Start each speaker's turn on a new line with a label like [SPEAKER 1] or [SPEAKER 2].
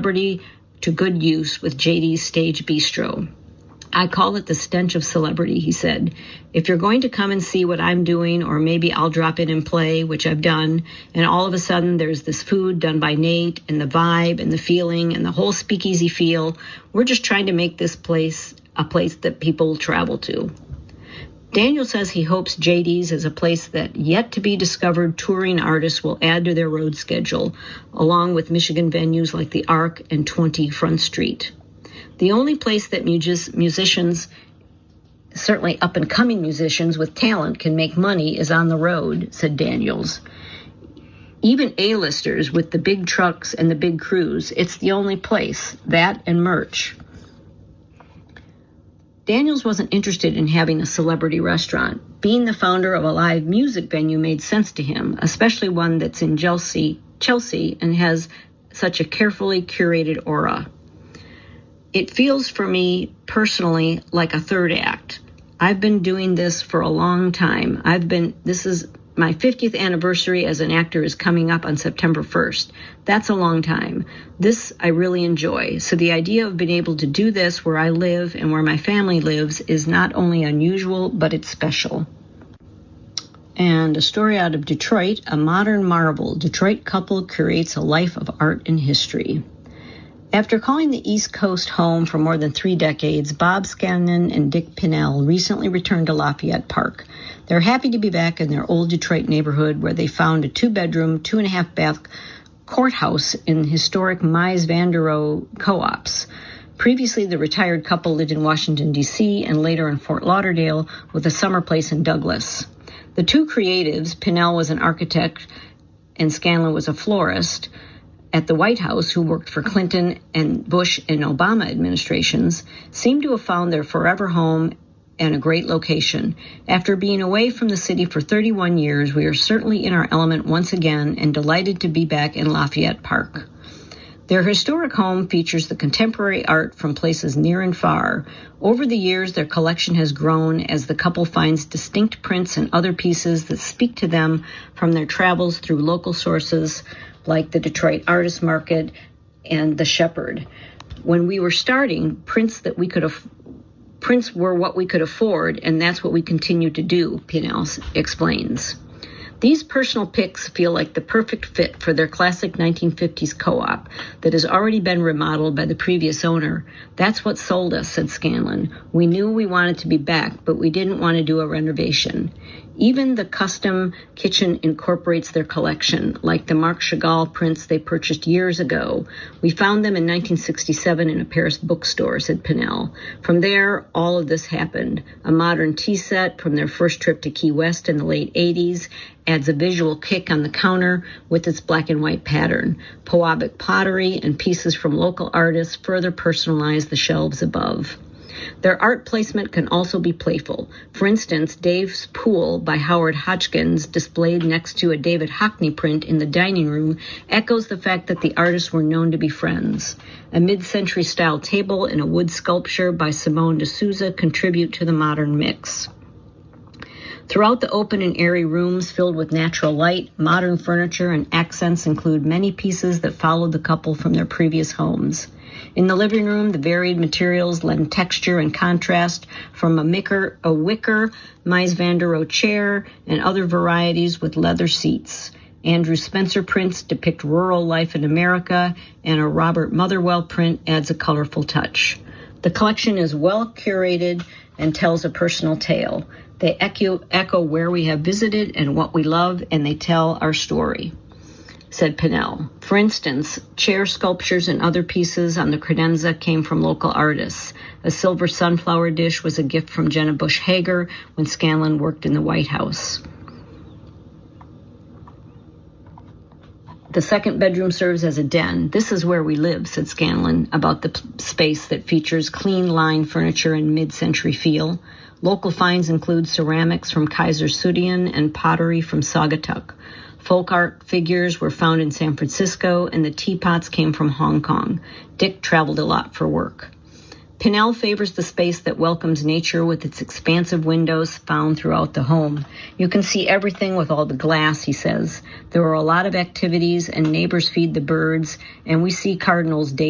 [SPEAKER 1] celebrity to good use with JD's Stage Bistro. I call it the stench of celebrity, he said. If you're going to come and see what I'm doing, or maybe I'll drop in and play, which I've done, and all of a sudden there's this food done by Nate and the vibe and the feeling and the whole speakeasy feel, we're just trying to make this place a place that people travel to. Daniel says he hopes JD's is a place that yet-to-be-discovered touring artists will add to their road schedule, along with Michigan venues like the Arc and 20 Front Street. The only place that musicians, certainly up-and-coming musicians with talent, can make money is on the road, said Daniels. Even A-listers with the big trucks and the big crews, it's the only place, that and merch. Daniels wasn't interested in having a celebrity restaurant. Being the founder of a live music venue made sense to him, especially one that's in Chelsea and has such a carefully curated aura. It feels for me personally like a third act. I've been doing this for a long time. This is my 50th anniversary as an actor is coming up on September 1st. That's a long time. This I really enjoy. So the idea of being able to do this where I live and where my family lives is not only unusual, but it's special. And a story out of Detroit, a modern marvel. Detroit couple creates a life of art and history. After calling the East Coast home for more than 3 decades, Bob Scanlon and Dick Pinnell recently returned to Lafayette Park. They're happy to be back in their old Detroit neighborhood where they found a 2-bedroom, 2.5-bath courthouse in historic Mies van der Rohe co-ops. Previously, the retired couple lived in Washington, D.C., and later in Fort Lauderdale with a summer place in Douglas. The two creatives, Pinnell was an architect and Scanlon was a florist, at the White House, who worked for Clinton and Bush and Obama administrations, seem to have found their forever home and a great location. After being away from the city for 31 years, we are certainly in our element once again and delighted to be back in Lafayette Park. Their historic home features the contemporary art from places near and far. Over the years, their collection has grown as the couple finds distinct prints and other pieces that speak to them from their travels through local sources like the Detroit Artist Market and the Shepherd. When we were starting, prints were what we could afford, and that's what we continue to do, Pinnell explains. These personal picks feel like the perfect fit for their classic 1950s co-op that has already been remodeled by the previous owner. That's what sold us, said Scanlon. We knew we wanted to be back, but we didn't want to do a renovation. Even the custom kitchen incorporates their collection, like the Marc Chagall prints they purchased years ago. We found them in 1967 in a Paris bookstore, said Pinnell. From there, all of this happened. A modern tea set from their first trip to Key West in the late 80s adds a visual kick on the counter with its black and white pattern. Pewabic pottery and pieces from local artists further personalize the shelves above. Their art placement can also be playful. For instance, Dave's Pool by Howard Hodgkins, displayed next to a David Hockney print in the dining room, echoes the fact that the artists were known to be friends. A mid-century style table and a wood sculpture by Simone de Souza contribute to the modern mix. Throughout the open and airy rooms filled with natural light, modern furniture and accents include many pieces that followed the couple from their previous homes. In the living room, the varied materials lend texture and contrast from a wicker Mies van der Rohe chair and other varieties with leather seats. Andrew Spencer prints depict rural life in America, and a Robert Motherwell print adds a colorful touch. The collection is well curated and tells a personal tale. They echo where we have visited and what we love, and they tell our story, said Pinnell. For instance, chair sculptures and other pieces on the credenza came from local artists. A silver sunflower dish was a gift from Jenna Bush Hager when Scanlon worked in the White House. The second bedroom serves as a den. This is where we live, said Scanlon about the space that features clean line furniture and mid-century feel. Local finds include ceramics from Kaiser Sudian and pottery from Saugatuck. Folk art figures were found in San Francisco, and the teapots came from Hong Kong. Dick traveled a lot for work. Pinnell favors the space that welcomes nature with its expansive windows found throughout the home. You can see everything with all the glass, he says. There are a lot of activities, and neighbors feed the birds, and we see cardinals daily.